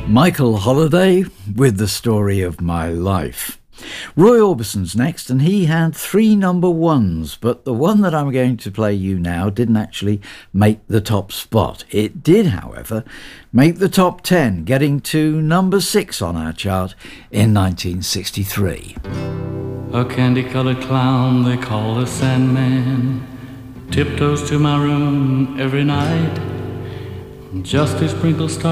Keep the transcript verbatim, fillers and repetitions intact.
Michael Holiday with The Story of My Life. Roy Orbison's next, and he had three number ones, but the one that I'm going to play you now didn't actually make the top spot. It did, however, make the top ten, getting to number six on our chart in nineteen sixty-three. A candy-colored clown they call the Sandman tiptoes to my room every night just to sprinkle stars